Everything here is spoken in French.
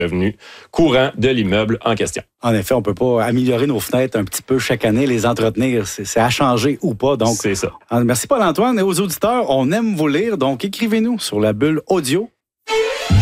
revenu courant de l'immeuble en question. En effet, on ne peut pas améliorer nos fenêtres un petit peu chaque année, les entretenir. C'est à changer ou pas. Donc, c'est ça. Merci Paul-Antoine. Et aux auditeurs, on aime vous lire. Donc, écrivez-nous sur la bulle audio